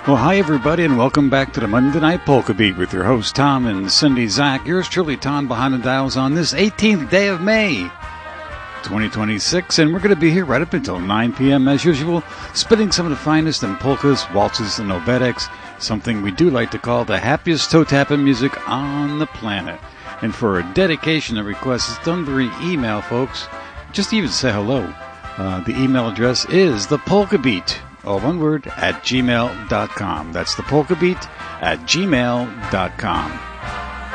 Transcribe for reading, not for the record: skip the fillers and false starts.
Well, hi, everybody, and welcome back to the Monday Night Polka Beat with your host, Tom and Cindy Zach. Yours truly, Tom, behind the dials on this 18th day of May, 2026, and we're going to be here right up until 9 p.m. as usual, spitting some of the finest in polkas, waltzes, and obedics, something we do like to call the happiest toe-tapping music on the planet. And for a dedication and request, it's done via email, folks. Just even say hello. The email address is thepolkabeat, all one word, at gmail.com. That's thepolkabeat at gmail.com.